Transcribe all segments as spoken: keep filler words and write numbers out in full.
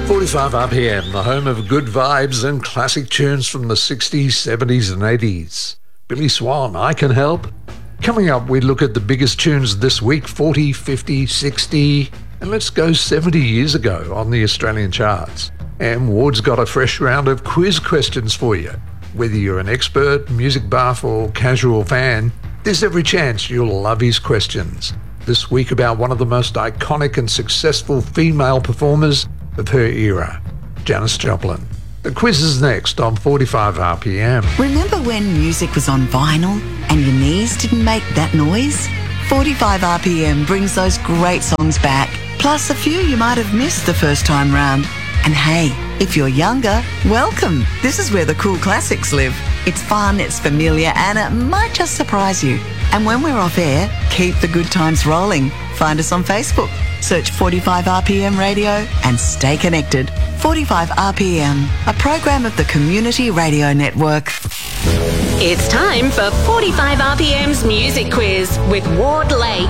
forty-five R P M, the home of good vibes and classic tunes from the sixties, seventies and eighties. Billy Swan, I Can Help. Coming up, we look at the biggest tunes this week, forty, fifty, sixty, and let's go seventy years ago on the Australian charts. And Ward's got a fresh round of quiz questions for you. Whether you're an expert, music buff or casual fan, there's every chance you'll love his questions. This week about one of the most iconic and successful female performers of her era, Janis Joplin. The quiz is next on forty-five R P M. Remember when music was on vinyl and your knees didn't make that noise? forty-five R P M brings those great songs back, plus a few you might have missed the first time round. And hey, if you're younger, welcome. This is where the cool classics live. It's fun, it's familiar, and it might just surprise you. And when we're off air, keep the good times rolling. Find us on Facebook. Search forty-five R P M Radio and stay connected. forty-five R P M, a program of the Community Radio Network. It's time for forty-five R P M's Music Quiz with Ward Lake.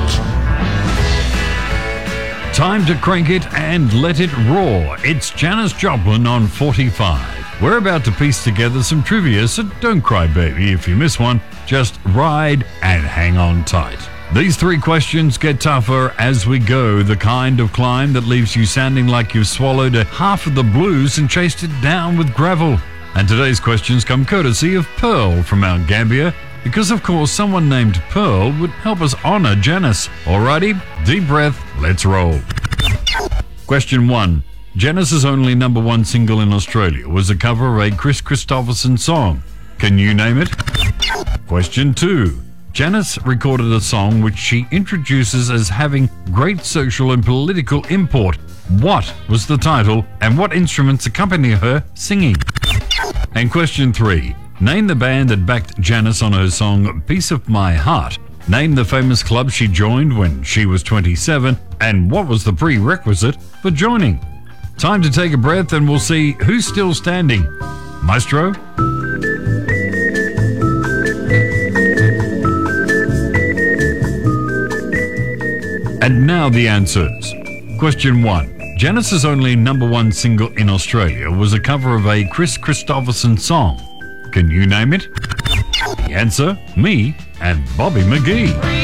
Time to crank it and let it roar. It's Janis Joplin on forty-five. We're about to piece together some trivia, so don't cry, baby, if you miss one. Just ride and hang on tight. These three questions get tougher as we go, the kind of climb that leaves you sounding like you've swallowed a half of the blues and chased it down with gravel. And today's questions come courtesy of Pearl from Mount Gambier, because of course someone named Pearl would help us honor Janis. Alrighty, deep breath, let's roll. Question one. Janis's only number one single in Australia was a cover of a Chris Christopherson song. Can you name it? Question two. Janis recorded a song which she introduces as having great social and political import. What was the title and what instruments accompany her singing? And question three. Name the band that backed Janis on her song Piece of My Heart. Name the famous club she joined when she was twenty-seven, and what was the prerequisite for joining? Time to take a breath and we'll see who's still standing. Maestro? And now the answers. Question one. Janis's only number one single in Australia was a cover of a Chris Christopherson song. Can you name it? The answer, me and Bobby McGee.